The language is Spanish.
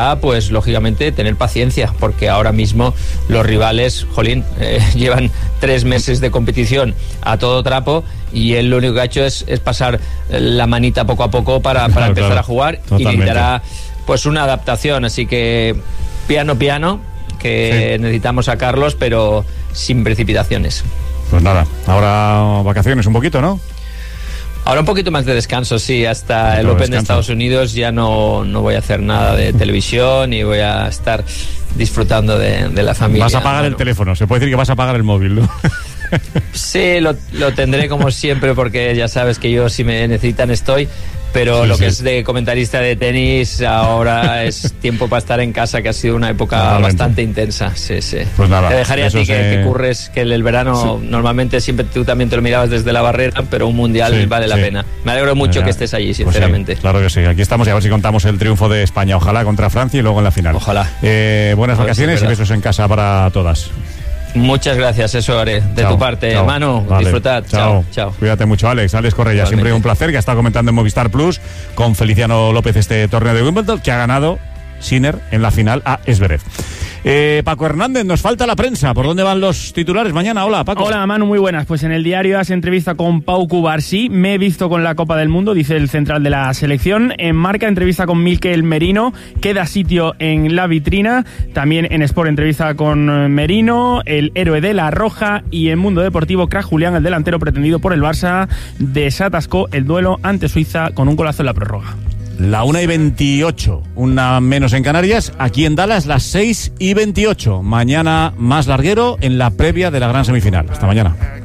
pues lógicamente tener paciencia, porque ahora mismo los rivales, llevan 3 meses de competición a todo trapo, y él lo único que ha hecho es pasar la manita poco a poco para empezar a jugar. Totalmente. Y necesitará pues una adaptación, así que piano, que sí, necesitamos sacarlos, pero sin precipitaciones. Pues nada, ahora vacaciones un poquito, ¿no? Ahora un poquito más de descanso, sí, hasta el Open de Estados Unidos ya no voy a hacer nada de televisión y voy a estar disfrutando de la familia. Vas a apagar el teléfono, se puede decir que vas a apagar el móvil, ¿no? Sí, lo tendré como siempre, porque ya sabes que yo, si me necesitan, estoy. Pero lo que es de comentarista de tenis, ahora es tiempo para estar en casa, que ha sido una época bastante intensa. Sí. Pues nada, te dejaría a ti que curres, que el verano normalmente siempre tú también te lo mirabas desde la barrera, pero un mundial vale la pena. Me alegro mucho que estés allí, sinceramente. Pues claro que sí, aquí estamos y a ver si contamos el triunfo de España, ojalá contra Francia y luego en la final. Ojalá. Buenas vacaciones y besos en casa para todas. Muchas gracias, eso haré de tu parte. Manu, disfrutad. Chao. Cuídate mucho, Alex Correia. Siempre un placer, que ha estado comentando en Movistar Plus con Feliciano López este torneo de Wimbledon, que ha ganado Sinner en la final a Zverev. Paco Hernández, nos falta la prensa. ¿Por dónde van los titulares mañana? Hola, Paco. Hola, Manu, muy buenas. Pues en el diario AS entrevista con Pau Cubarsí. Me he visto con la Copa del Mundo, dice el central de la selección. En Marca, entrevista con Mikel Merino. Queda sitio en la vitrina. También en Sport, entrevista con Merino, el héroe de la Roja. Y en Mundo Deportivo, Craig Julián, el delantero pretendido por el Barça, desatascó el duelo ante Suiza con un golazo en la prórroga. La 1:28, una menos en Canarias. Aquí en Dallas, las 6:28. Mañana más larguero en la previa de la gran semifinal. Hasta mañana.